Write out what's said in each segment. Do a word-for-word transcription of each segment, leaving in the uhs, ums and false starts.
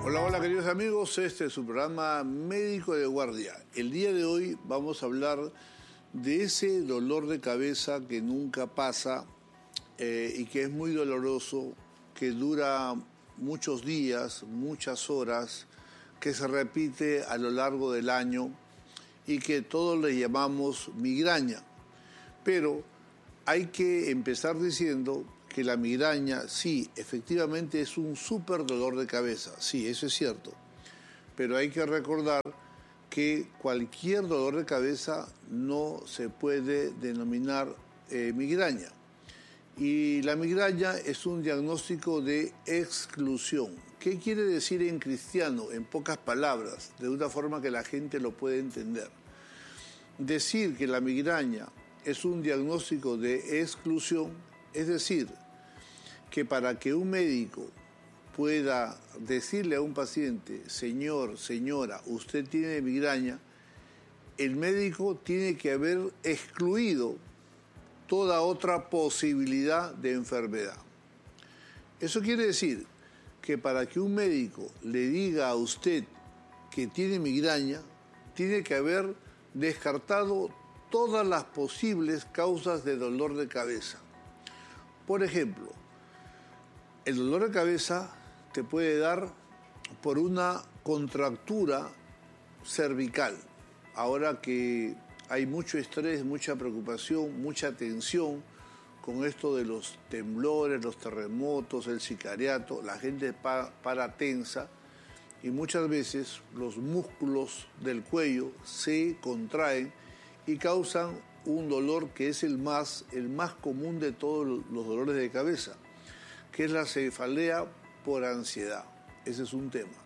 Hola, hola queridos amigos, este es su programa Médico de Guardia. El día de hoy vamos a hablar de ese dolor de cabeza que nunca pasa eh, y que es muy doloroso, que dura muchos días, muchas horas, que se repite a lo largo del año y que todos le llamamos migraña. Pero hay que empezar diciendo que la migraña, sí, efectivamente es un súper dolor de cabeza, sí, eso es cierto, pero hay que recordar que cualquier dolor de cabeza no se puede denominar eh, migraña. Y la migraña es un diagnóstico de exclusión. ¿Qué quiere decir en cristiano? En pocas palabras, de una forma que la gente lo puede entender. Decir que la migraña es un diagnóstico de exclusión, es decir, que para que un médico pueda decirle a un paciente, señor, señora, usted tiene migraña, el médico tiene que haber excluido toda otra posibilidad de enfermedad. Eso quiere decir que para que un médico le diga a usted que tiene migraña, tiene que haber descartado todas las posibles causas de dolor de cabeza. Por ejemplo, el dolor de cabeza te puede dar por una contractura cervical. Ahora que hay mucho estrés, mucha preocupación, mucha tensión con esto de los temblores, los terremotos, el sicariato, la gente para, para tensa y muchas veces los músculos del cuello se contraen y causan un dolor que es el más, el más común de todos los dolores de cabeza, que es la cefalea por ansiedad. Ese es un tema.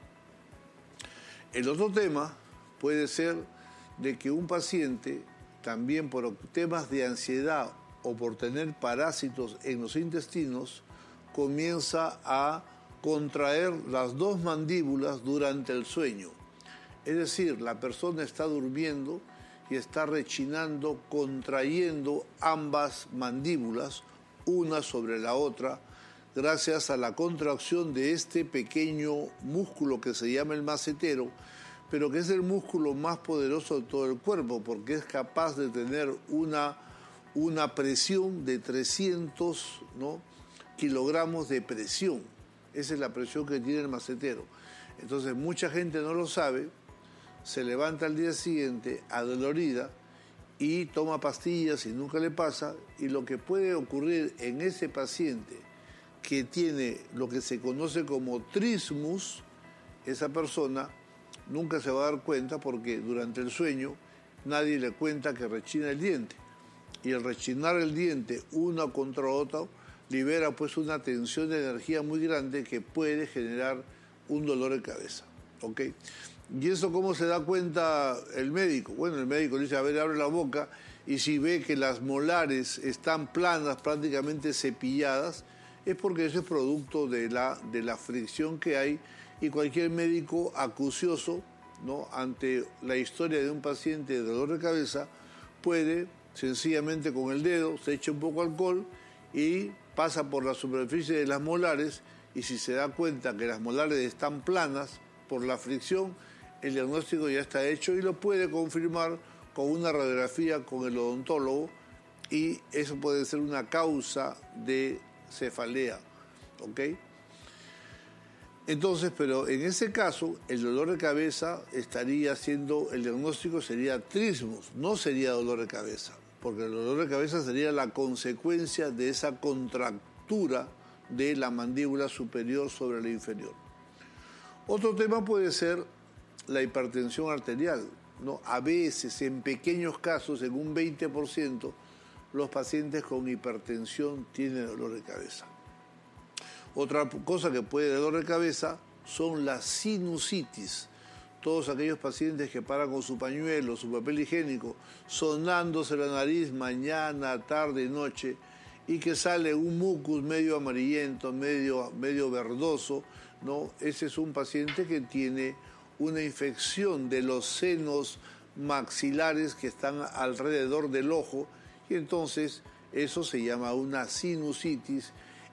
El otro tema puede ser de que un paciente, también por temas de ansiedad o por tener parásitos en los intestinos, comienza a contraer las dos mandíbulas durante el sueño. Es decir, la persona está durmiendo y está rechinando, contrayendo ambas mandíbulas, una sobre la otra, gracias a la contracción de este pequeño músculo que se llama el macetero, pero que es el músculo más poderoso de todo el cuerpo, porque es capaz de tener una, una presión de trescientos, ¿no?, kilogramos de presión. Esa es la presión que tiene el macetero. Entonces, mucha gente no lo sabe, se levanta al día siguiente adolorida y toma pastillas y nunca le pasa, y lo que puede ocurrir en ese paciente que tiene lo que se conoce como trismus, esa persona nunca se va a dar cuenta porque durante el sueño nadie le cuenta que rechina el diente. Y el rechinar el diente uno contra otro libera pues una tensión de energía muy grande que puede generar un dolor de cabeza. ¿Ok? ¿Y eso cómo se da cuenta el médico? Bueno, el médico le dice, a ver, abre la boca, y si ve que las molares están planas, prácticamente cepilladas, es porque eso es producto de la, de la fricción que hay, y cualquier médico acucioso, ¿no?, ante la historia de un paciente de dolor de cabeza puede sencillamente con el dedo se echa un poco de alcohol y pasa por la superficie de las molares, y si se da cuenta que las molares están planas por la fricción, el diagnóstico ya está hecho y lo puede confirmar con una radiografía con el odontólogo, y eso puede ser una causa de cefalea, ¿ok? Entonces, pero en ese caso, el dolor de cabeza estaría siendo, el diagnóstico sería trismus, no sería dolor de cabeza, porque el dolor de cabeza sería la consecuencia de esa contractura de la mandíbula superior sobre la inferior. Otro tema puede ser la hipertensión arterial, ¿no? A veces, en pequeños casos, en un veinte por ciento, los pacientes con hipertensión tienen dolor de cabeza. Otra cosa que puede dar dolor de cabeza son las sinusitis. Todos aquellos pacientes que paran con su pañuelo, su papel higiénico, sonándose la nariz mañana, tarde y noche, y que sale un mucus medio amarillento, medio, medio verdoso, ¿no? Ese es un paciente que tiene una infección de los senos maxilares que están alrededor del ojo, y entonces eso se llama una sinusitis,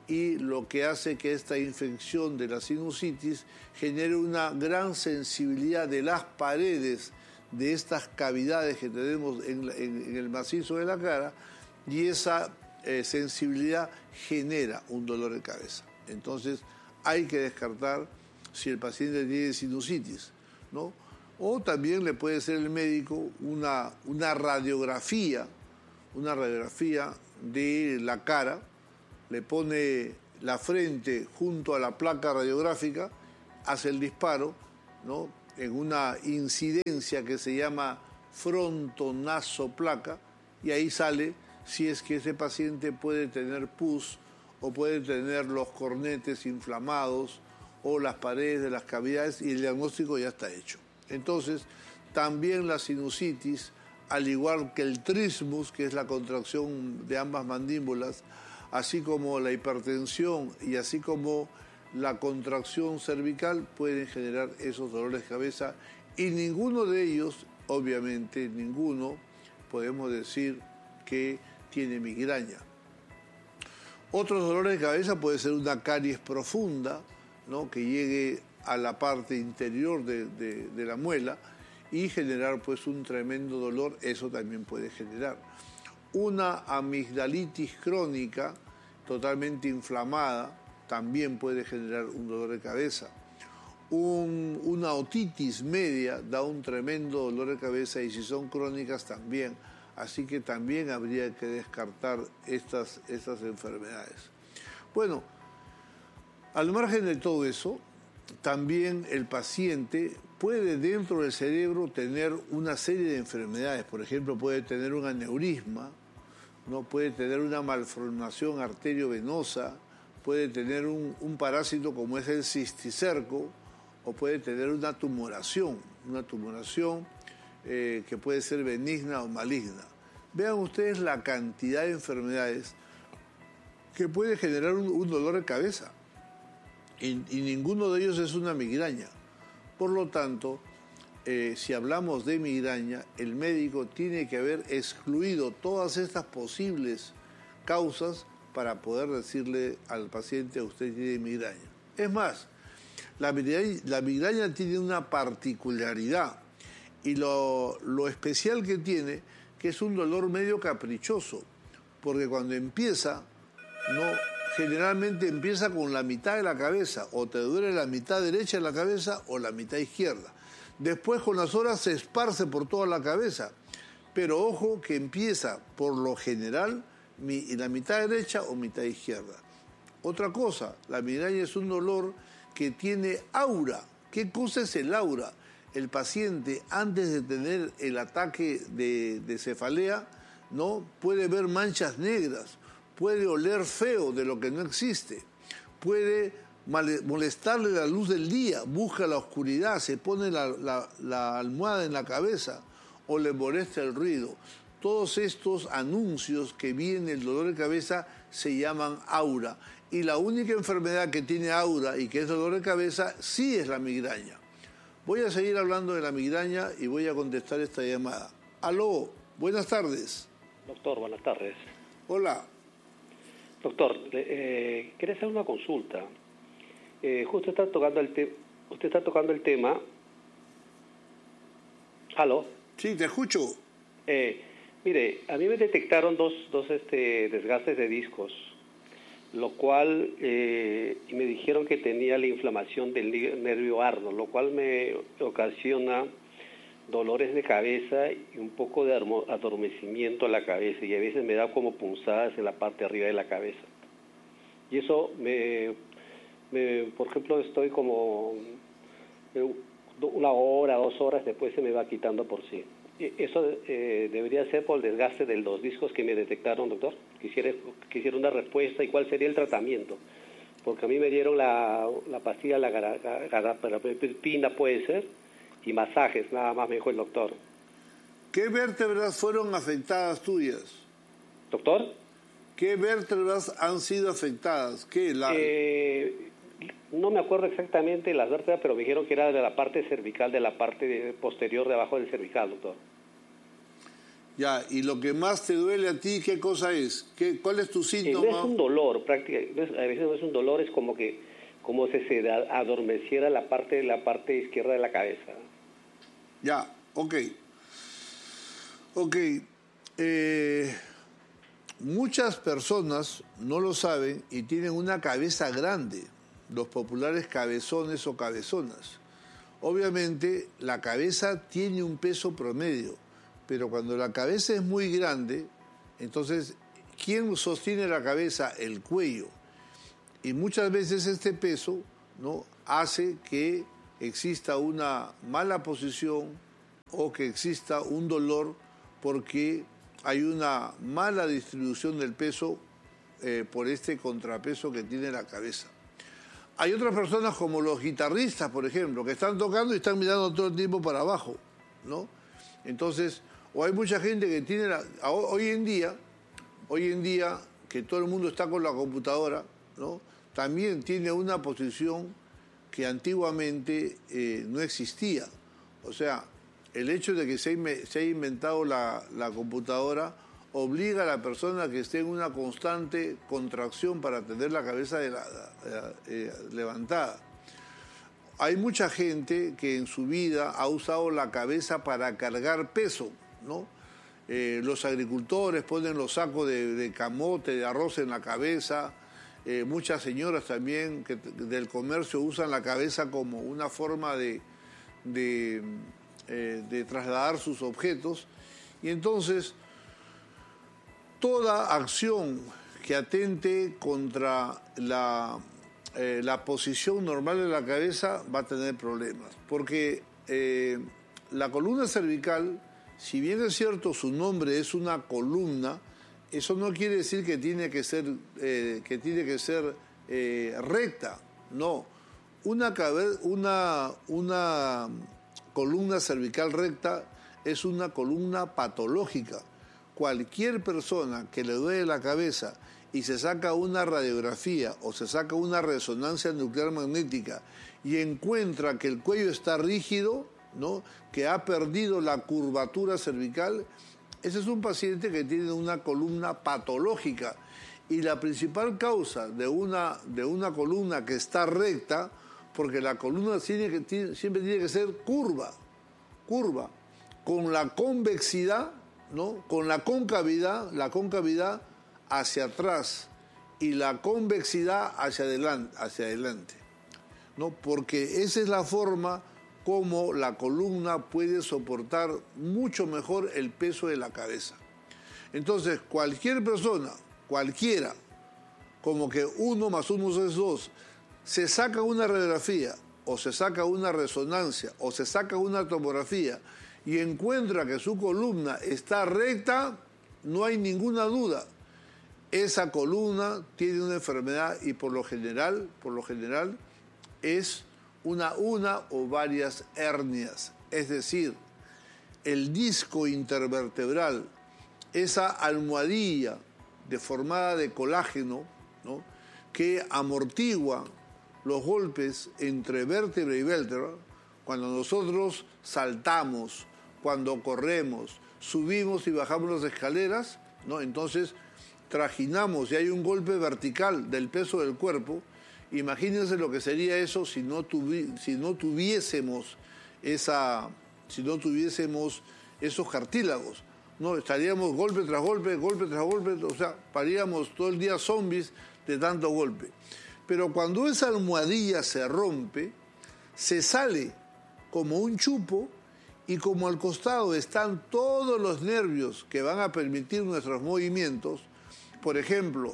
y lo que hace que esta infección de la sinusitis genere una gran sensibilidad de las paredes de estas cavidades que tenemos en, en, en el macizo de la cara, y esa eh, sensibilidad genera un dolor de cabeza. Entonces hay que descartar si el paciente tiene sinusitis, ¿no? O también le puede hacer el médico una, una radiografía, una radiografía de la cara, le pone la frente junto a la placa radiográfica, hace el disparo, ¿no?, en una incidencia que se llama frontonasoplaca, y ahí sale si es que ese paciente puede tener pus o puede tener los cornetes inflamados o las paredes de las cavidades, y el diagnóstico ya está hecho. Entonces, también la sinusitis, al igual que el trismus, que es la contracción de ambas mandíbulas, así como la hipertensión y así como la contracción cervical, pueden generar esos dolores de cabeza, y ninguno de ellos, obviamente ninguno, podemos decir que tiene migraña. Otros dolores de cabeza puede ser una caries profunda, ¿no?, que llegue a la parte interior de, de, de la muela y generar pues un tremendo dolor. Eso también puede generar una amigdalitis crónica totalmente inflamada, también puede generar un dolor de cabeza. Un, una otitis media da un tremendo dolor de cabeza, y si son crónicas también. Así que también habría que descartar estas, estas enfermedades. Bueno, al margen de todo eso, también el paciente puede dentro del cerebro tener una serie de enfermedades. Por ejemplo, puede tener un aneurisma, ¿no?, puede tener una malformación arteriovenosa, puede tener un, un parásito como es el cisticerco, o puede tener una tumoración, una tumoración eh, que puede ser benigna o maligna. Vean ustedes la cantidad de enfermedades que puede generar un, un dolor de cabeza, y, y ninguno de ellos es una migraña. Por lo tanto, eh, si hablamos de migraña, el médico tiene que haber excluido todas estas posibles causas para poder decirle al paciente: usted tiene migraña. Es más, la migraña, la migraña tiene una particularidad, y lo, lo especial que tiene, que es un dolor medio caprichoso, porque cuando empieza, no, generalmente empieza con la mitad de la cabeza, o te duele la mitad derecha de la cabeza o la mitad izquierda. Después, con las horas, se esparce por toda la cabeza, pero ojo que empieza por lo general en la mitad derecha o mitad izquierda. Otra cosa, la migraña es un dolor que tiene aura. ¿Qué cosa es el aura? El paciente, antes de tener el ataque de, de cefalea, ¿no?, puede ver manchas negras, puede oler feo de lo que no existe, puede molestarle la luz del día, busca la oscuridad, se pone la, la, la almohada en la cabeza, o le molesta el ruido. Todos estos anuncios que viene el dolor de cabeza se llaman aura. Y la única enfermedad que tiene aura y que es dolor de cabeza sí es la migraña. Voy a seguir hablando de la migraña y voy a contestar esta llamada. Aló, buenas tardes. Doctor, buenas tardes. Hola. Doctor, eh, quería hacer una consulta. Eh, justo está tocando el te usted está tocando el tema. ¿Aló? Sí, te escucho. Eh, mire, a mí me detectaron dos, dos este, desgastes de discos, lo cual, eh, y me dijeron que tenía la inflamación del nervio arno, lo cual me ocasiona dolores de cabeza y un poco de adormecimiento en la cabeza, y a veces me da como punzadas en la parte de arriba de la cabeza. Y eso, me, me por ejemplo, estoy como una hora, dos horas, después se me va quitando por sí. ¿Eso eh, debería ser por el desgaste de los discos que me detectaron, doctor? Quisiera, quisiera una respuesta, y cuál sería el tratamiento. Porque a mí me dieron la, la pastilla, la garapina puede ser, y masajes, nada más me dijo el doctor. ¿Qué vértebras fueron afectadas tuyas? ¿Doctor? ¿Qué vértebras han sido afectadas? ¿Qué? La... Eh, no me acuerdo exactamente las vértebras, pero me dijeron que era de la parte cervical, de la parte de, posterior debajo del cervical, doctor. Ya, y lo que más te duele a ti, ¿qué cosa es? ¿Qué, ¿Cuál es tu síntoma? Eh, no es un dolor, prácticamente, a veces no es un dolor, es como que como si se adormeciera la parte, la parte izquierda de la cabeza. Ya, ok. Ok. Eh, muchas personas no lo saben y tienen una cabeza grande, los populares cabezones o cabezonas. Obviamente, la cabeza tiene un peso promedio, pero cuando la cabeza es muy grande, entonces, ¿quién sostiene la cabeza? El cuello. Y muchas veces este peso, ¿no?, hace que exista una mala posición o que exista un dolor porque hay una mala distribución del peso eh, por este contrapeso que tiene la cabeza. Hay otras personas como los guitarristas, por ejemplo, que están tocando y están mirando todo el tiempo para abajo, ¿no? Entonces, o hay mucha gente que tiene, la, hoy en día, hoy en día que todo el mundo está con la computadora, ¿no?, también tiene una posición que antiguamente eh, no existía. O sea, el hecho de que se, se haya inventado la, la computadora obliga a la persona que esté en una constante contracción para tener la cabeza de la, de la, eh, levantada. Hay mucha gente que en su vida ha usado la cabeza para cargar peso, ¿no? Eh, los agricultores ponen los sacos de, de camote, de arroz en la cabeza. Eh, muchas señoras también que, del comercio usan la cabeza como una forma de, de, eh, de trasladar sus objetos. Y entonces, toda acción que atente contra la, eh, la posición normal de la cabeza va a tener problemas. Porque eh, la columna cervical, si bien es cierto su nombre es una columna, eso no quiere decir que tiene que ser, eh, que tiene que ser eh, recta, no. Una, una, una columna cervical recta es una columna patológica. Cualquier persona que le duele la cabeza y se saca una radiografía o se saca una resonancia nuclear magnética y encuentra que el cuello está rígido, ¿no?, que ha perdido la curvatura cervical, ese es un paciente que tiene una columna patológica y la principal causa de una, de una columna que está recta, porque la columna tiene que, tiene, siempre tiene que ser curva, curva, con la convexidad, ¿no?, con la concavidad, la concavidad hacia atrás y la convexidad hacia adelante, hacia adelante, ¿no?, porque esa es la forma cómo la columna puede soportar mucho mejor el peso de la cabeza. Entonces, cualquier persona, cualquiera, como que uno más uno es dos, se saca una radiografía, o se saca una resonancia, o se saca una tomografía, y encuentra que su columna está recta, no hay ninguna duda. Esa columna tiene una enfermedad y por lo general, por lo general, es una, una o varias hernias, es decir, el disco intervertebral, esa almohadilla deformada de colágeno, ¿no?, que amortigua los golpes entre vértebra y vértebra, cuando nosotros saltamos, cuando corremos, subimos y bajamos las escaleras, ¿no?, entonces trajinamos y hay un golpe vertical del peso del cuerpo. Imagínense lo que sería eso si no, tuvi, si no tuviésemos esa, si no tuviésemos esos cartílagos, ¿no? Estaríamos golpe tras golpe, golpe tras golpe, o sea, paríamos todo el día zombies de tanto golpe. Pero cuando esa almohadilla se rompe, se sale como un chupo y como al costado están todos los nervios que van a permitir nuestros movimientos, por ejemplo,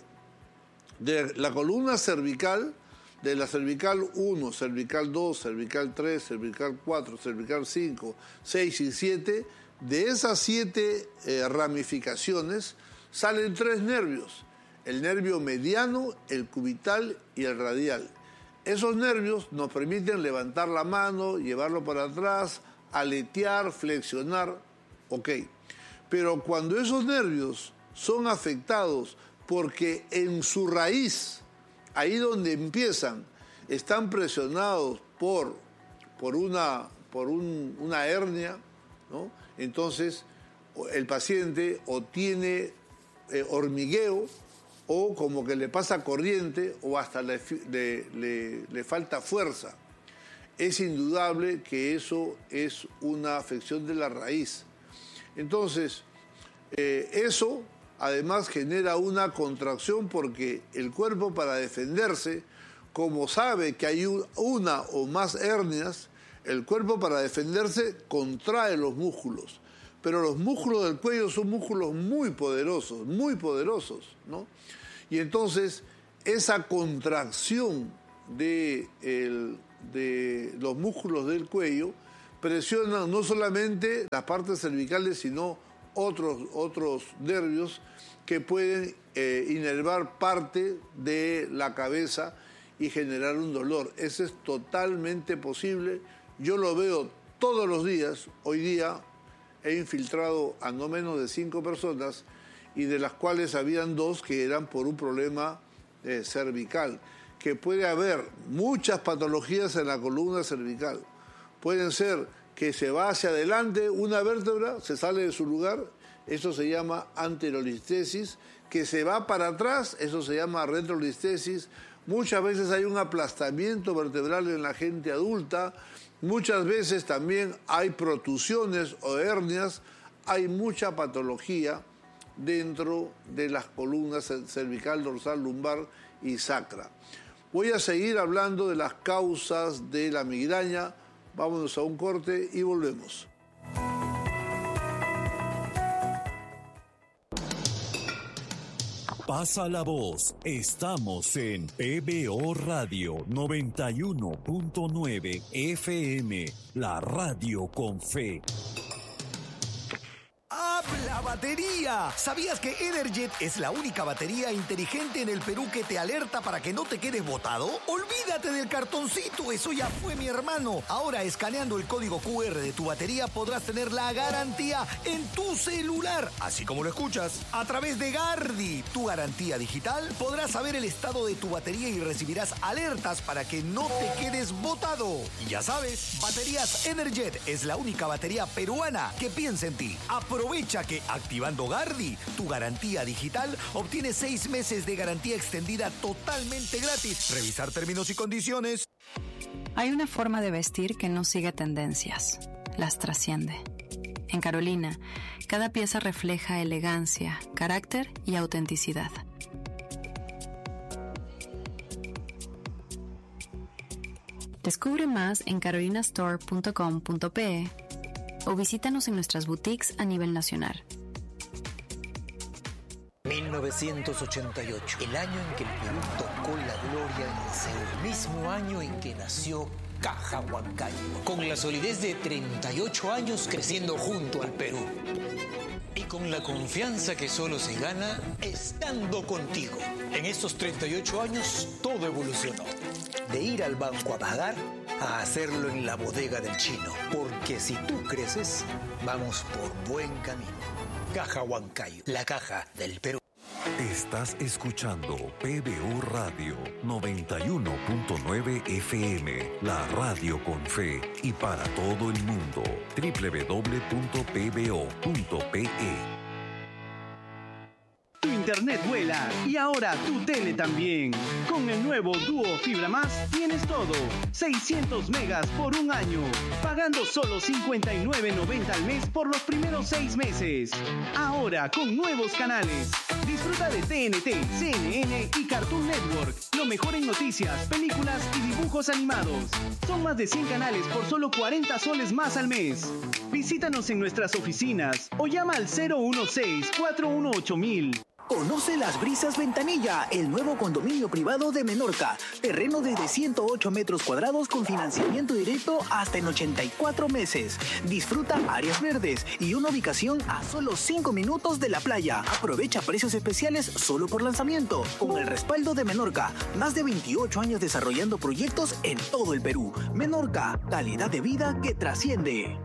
de la columna cervical, de la cervical uno, cervical dos, cervical tres, cervical cuatro, cervical cinco, seis y siete, de esas siete eh, ramificaciones salen tres nervios, el nervio mediano, el cubital y el radial. Esos nervios nos permiten levantar la mano, llevarlo para atrás, aletear, flexionar, ok. Pero cuando esos nervios son afectados porque en su raíz, ahí donde empiezan, están presionados por, por, una, por un, una hernia, ¿no?, entonces el paciente o tiene eh, hormigueo, o como que le pasa corriente, o hasta le, le, le, le falta fuerza. Es indudable que eso es una afección de la raíz. Entonces, eh, eso además genera una contracción porque el cuerpo, para defenderse, como sabe que hay una o más hernias, el cuerpo, para defenderse, contrae los músculos. Pero los músculos del cuello son músculos muy poderosos, muy poderosos, ¿no? Y entonces esa contracción de, el, de los músculos del cuello presionan no solamente las partes cervicales, sino otros, otros nervios que pueden eh, inervar parte de la cabeza y generar un dolor. Eso es totalmente posible. Yo lo veo todos los días. Hoy día he infiltrado a no menos de cinco personas, y de las cuales habían dos que eran por un problema eh, cervical, que puede haber muchas patologías en la columna cervical. Pueden ser que se va hacia adelante una vértebra, se sale de su lugar, eso se llama anterolistesis, que se va para atrás, eso se llama retrolistesis. Muchas veces hay un aplastamiento vertebral en la gente adulta, muchas veces también hay protusiones o hernias, hay mucha patología dentro de las columnas cervical, dorsal, lumbar y sacra. Voy a seguir hablando de las causas de la migraña. Vámonos a un corte y volvemos. Pasa la voz. Estamos en P B O Radio noventa y uno punto nueve F M, la radio con fe. ¡Habla batería! ¿Sabías que Energet es la única batería inteligente en el Perú que te alerta para que no te quedes botado? Olvídate del cartoncito, eso ya fue, mi hermano. Ahora, escaneando el código Q R de tu batería, podrás tener la garantía en tu celular, así como lo escuchas. A través de Gardi, tu garantía digital, podrás saber el estado de tu batería y recibirás alertas para que no te quedes botado. Y ya sabes, Baterías Energet es la única batería peruana que piensa en ti. Aprovecha que activando Gardi, tu garantía digital, obtienes seis meses de garantía extendida totalmente gratis. Revisar términos y condiciones. Hay una forma de vestir que no sigue tendencias, las trasciende. En Carolina, cada pieza refleja elegancia, carácter y autenticidad. Descubre más en carolina store punto com punto pe o visítanos en nuestras boutiques a nivel nacional. mil novecientos ochenta y ocho, el año en que el Perú tocó la gloria en Seúl, mismo año en que nació Caja Huancayo, con la solidez de treinta y ocho años creciendo junto al Perú. Y con la confianza que solo se gana estando contigo. En estos treinta y ocho años todo evolucionó. De ir al banco a pagar a hacerlo en la bodega del chino. Porque si tú creces, vamos por buen camino. Caja Huancayo, la caja del Perú. Estás escuchando P B O Radio noventa y uno punto nueve F M, la radio con fe y para todo el mundo. doble u doble u doble u punto p b o punto p e. Tu internet vuela y ahora tu tele también. Con el nuevo Duo Fibra Más tienes todo. seiscientos megas por un año. Pagando solo cincuenta y nueve noventa al mes por los primeros seis meses. Ahora con nuevos canales. Disfruta de T N T, C N N y Cartoon Network. Lo mejor en noticias, películas y dibujos animados. Son más de cien canales por solo cuarenta soles más al mes. Visítanos en nuestras oficinas o llama al cero uno seis, cuatro uno ocho mil. Conoce Las Brisas Ventanilla, el nuevo condominio privado de Menorca. Terreno desde ciento ocho metros cuadrados con financiamiento directo hasta en ochenta y cuatro meses. Disfruta áreas verdes y una ubicación a solo cinco minutos de la playa. Aprovecha precios especiales solo por lanzamiento. Con el respaldo de Menorca, más de veintiocho años desarrollando proyectos en todo el Perú. Menorca, calidad de vida que trasciende.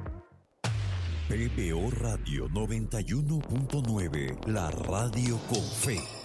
P B O Radio noventa y uno punto nueve, la radio con fe.